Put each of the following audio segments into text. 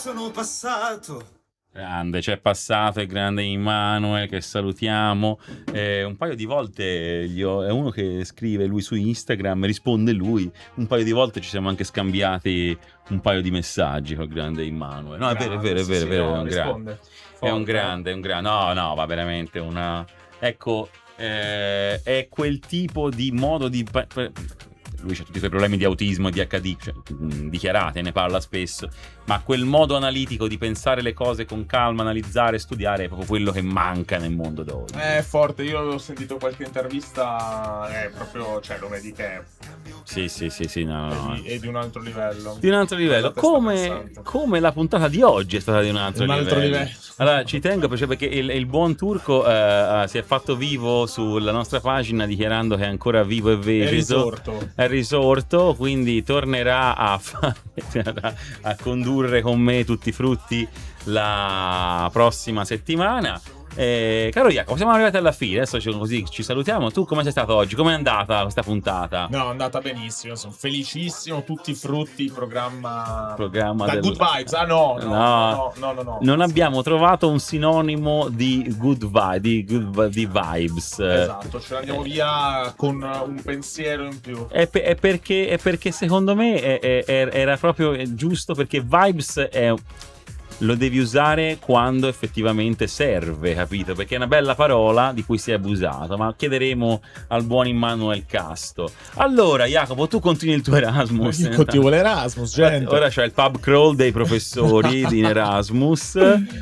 sono passato. Grande, c'è passato il grande Immanuel che salutiamo. Un paio di volte è uno che scrive lui su Instagram, risponde lui. Un paio di volte ci siamo anche scambiati un paio di messaggi col grande Immanuel. No, Grande, è vero, sì, è vero, no, è un grande. risponde. È un Forte. grande, è un grande. No, va veramente una. Ecco, è quel tipo di modo di. Lui ha tutti i suoi problemi di autismo e di HD, cioè, dichiarati, ne parla spesso, ma quel modo analitico di pensare le cose con calma, analizzare, studiare è proprio quello che manca nel mondo d'oggi. È forte, io ho sentito qualche intervista, è proprio, cioè lo vedi che Sì, no. è di un altro livello. Di un altro livello, come la puntata di oggi è stata di un altro livello. Allora, ci tengo perché il buon Turco si è fatto vivo sulla nostra pagina dichiarando che è ancora vivo e vegeto. È risorto, quindi tornerà a condurre con me tutti i frutti la prossima settimana. Caro Jacopo, siamo arrivati alla fine, adesso così ci salutiamo. Tu come sei stato oggi? Come è andata questa puntata? No, è andata benissimo, sono felicissimo, tutti i frutti, programma da del... Good Vibes. No. Non abbiamo trovato un sinonimo di good vibe, di vibes. Esatto, ce ne andiamo via con un pensiero in più. È perché secondo me era proprio giusto, perché vibes lo devi usare quando effettivamente serve, capito? Perché è una bella parola di cui si è abusato, ma chiederemo al buon Immanuel Casto. Allora, Jacopo, tu continui il tuo Erasmus. Io continuo l'Erasmus, gente. Ora c'è il pub crawl dei professori in Erasmus.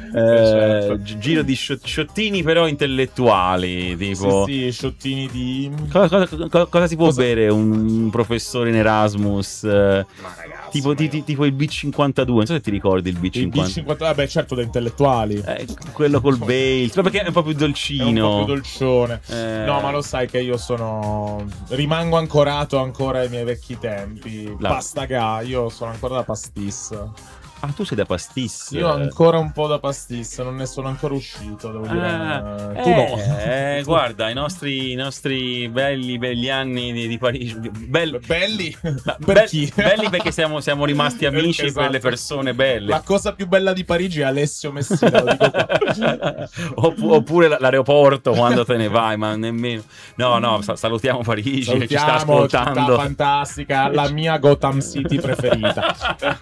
Giro di sciottini però intellettuali, tipo... Sì, sciottini di... Cosa si può bere un professore in Erasmus? Ma ragazzi, tipo il B52, non so se ti ricordi il B52. Vabbè, certo, da intellettuali. Quello col Bale, perché è un po' più dolcino. È un po' più dolcione. No, ma lo sai che io rimango ancorato ancora ai miei vecchi tempi. Pastaga, io sono ancora da pastis. Ah, tu sei da pastis? Io ancora un po' da pastis, non ne sono ancora uscito, devo dire. Tu no. Guarda, i nostri belli anni di Parigi. Belli? Chi? Belli perché siamo rimasti amici, esatto. Per le persone belle. La cosa più bella di Parigi è Alessio Messina, lo dico qua. Oppure l'aeroporto quando te ne vai, ma nemmeno. No, salutiamo Parigi, che ci sta ascoltando. Città fantastica, la mia Gotham City preferita.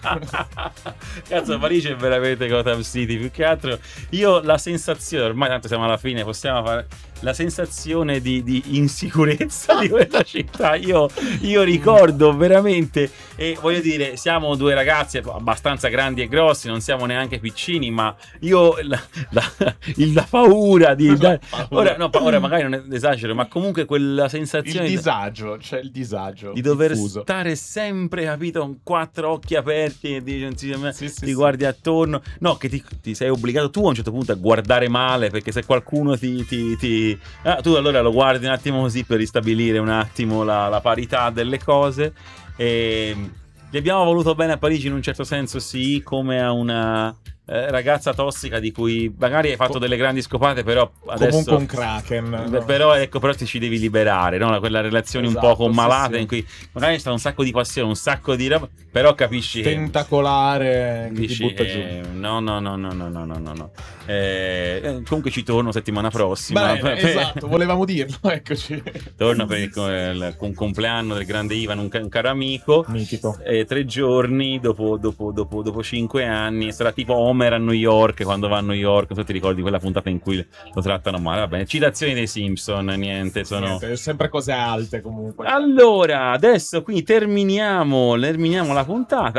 Cazzo, Parigi è veramente Gotham City. Più che altro io la sensazione, ormai tanto siamo alla fine, possiamo fare la sensazione di insicurezza di quella città. Io ricordo veramente, e voglio dire, siamo due ragazzi abbastanza grandi e grossi, non siamo neanche piccini, ma io la paura di ora magari non esagero, ma comunque quella sensazione, il disagio di dover diffuso. Stare sempre, capito, con quattro occhi aperti e ti guardi sì. attorno, no, che ti sei obbligato tu a un certo punto a guardare male, perché se qualcuno tu allora lo guardi un attimo così per ristabilire un attimo la parità delle cose. E gli abbiamo voluto bene a Parigi in un certo senso, sì, come a una ragazza tossica di cui magari hai fatto delle grandi scopate, però adesso comunque un kraken, no? però ti ci devi liberare, no? Quella relazione un po' con malata, in cui magari c'è un sacco di passione, un sacco di roba, però capisci tentacolare, che ti butta giù. No. Comunque ci torno settimana prossima. Bene, esatto, volevamo dirlo, eccoci. Torno per il compleanno del grande Ivan, un caro amico, mitico. 3 giorni dopo 5 anni. Sarà tipo Homer a New York, quando va a New York. Tu ti ricordi quella puntata in cui lo trattano male? Va bene, citazioni dei Simpson, niente, sempre cose alte comunque. Allora, adesso qui terminiamo la puntata.